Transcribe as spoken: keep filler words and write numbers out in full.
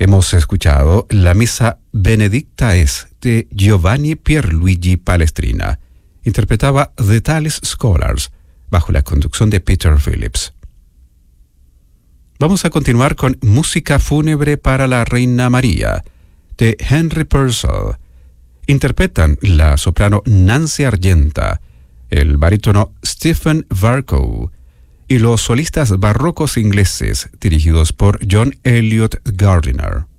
Hemos escuchado la Misa Benedicta es de Giovanni Pierluigi Palestrina. Interpretaba The Thales Scholars bajo la conducción de Peter Phillips. Vamos a continuar con Música fúnebre para la Reina María de Henry Purcell. Interpretan la soprano Nancy Argenta, el barítono Stephen Varcoe y los solistas barrocos ingleses dirigidos por John Elliot Gardiner.